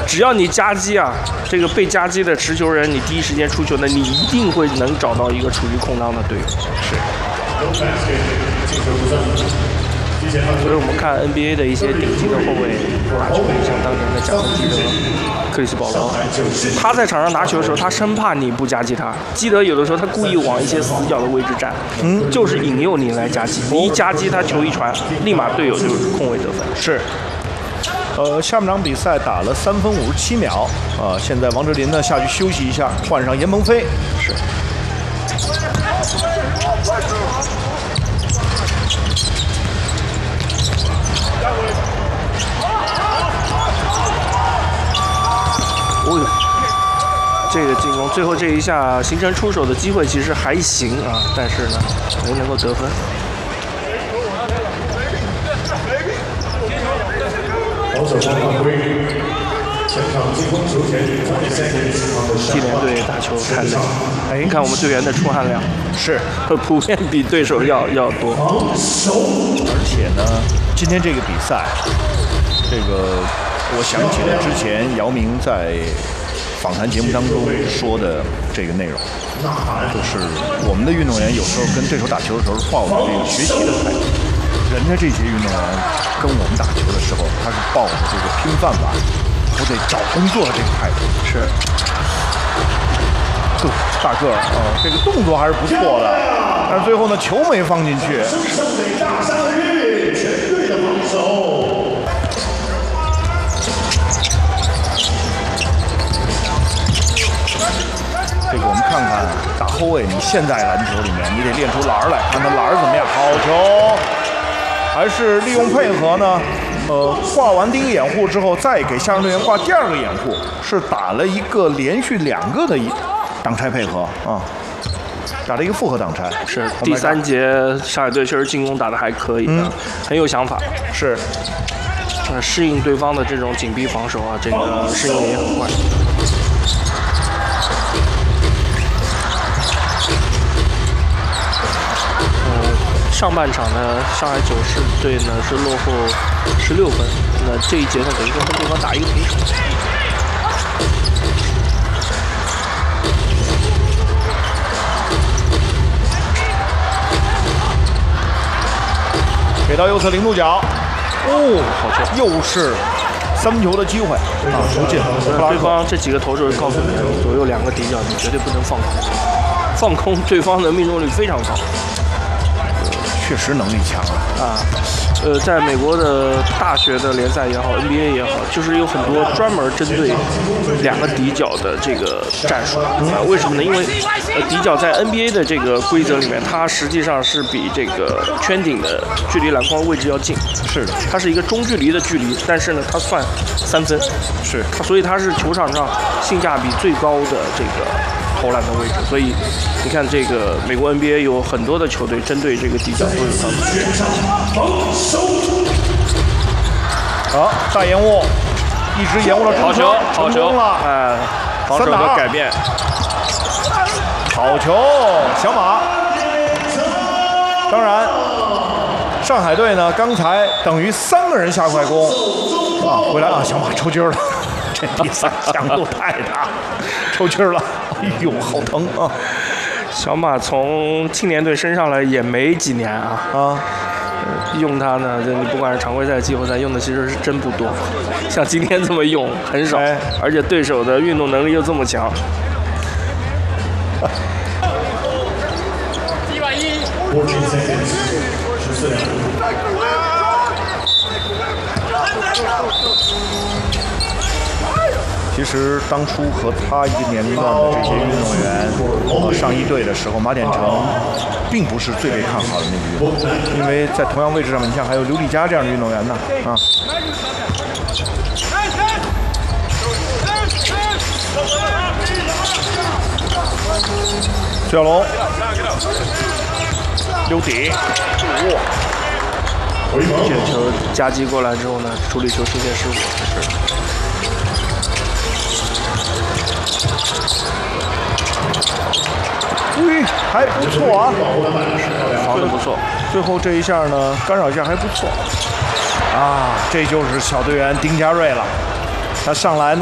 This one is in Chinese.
只要你夹击啊，这个被夹击的持球人，你第一时间出球呢，你一定会能找到一个处于空当的队友。是。所以我们看 NBA 的一些顶级的后卫拿球，像当年的贾文基德、克里斯保罗，他在场上拿球的时候，他生怕你不夹击他。基德有的时候他故意往一些死角的位置站，就是引诱你来夹击。你一夹击他，球一传，立马队友就是空位得分。 是。下半场比赛打了3分57秒现在王哲林呢下去休息一下，换上严鹏飞。 是。哦呦，这个进攻最后这一下形成出手的机会其实还行啊，但是呢没能够得分。纪联队打球太累，你看我们队员的出汗量是普遍比对手要多， 而且呢，今天这个比赛，这个我想起了之前姚明在访谈节目当中说的这个内容，就是我们的运动员有时候跟对手打球的时候抱着这个学习的态度，人家这些运动员跟我们打球的时候，他是抱着这个拼饭碗，我得找工作的这个态度。 是， 大个儿这个动作还是不错的，但是最后呢，球没放进去。这个我们看看打后卫，你现在篮球里面你得练出篮来，看他篮怎么样。好球，还是利用配合呢？挂完第一个掩护之后，再给下场队员挂第二个掩护，是打了一个连续2个的挡拆配合啊，打了一个复合挡拆。 是第3节上海队确实进攻打得还可以的，很有想法。 是， 适应对方的这种紧逼防守啊，这个适应也很快。上半场呢，上海九市队呢是落后16分，那这一节呢等于说跟对方打一个平手。 给到右侧零度角，好球，又是3分球的机会啊，不进。 对方这几个投手告诉你，左右2个底角，你绝对不能放空，放空对方的命中率非常高。 确实能力强啊！在美国的大学的联赛也好 ，NBA 也好，就是有很多专门针对2个底角的这个战术。为什么呢？因为底角在 NBA 的这个规则里面，它实际上是比这个圈顶的距离篮筐位置要近。 是的， 它是一个中距离的距离，但是呢，它算3分。 是它，所以它是球场上性价比最高的这个投篮的位置。所以你看，这个美国 NBA 有很多的球队针对这个底角都有他们。 好，大延误，一直延误了中球， 成功了， 防守的改变， 好球，小马。当然，上海队呢，刚才等于3个人下快攻回来小马抽筋了，这比赛强度太大，抽筋了，哎呦，好疼啊！ 小马从青年队升上来也没几年用他呢，你不管是常规赛、季后赛用的其实是真不多，像今天这么用很少，而且对手的运动能力又这么强。 其实当初和他一个年龄段的这些运动员上一队的时候，马典成并不是最被看好的那个运动员，因为在同样位置上面，你像还有刘丽佳这样的运动员呢徐小龙溜底， 这个球夹击过来之后呢，处理球出现失误， 还不错啊， 防得不错。 最后这一下呢，干扰一下还不错这就是小队员丁家瑞了，他上来呢。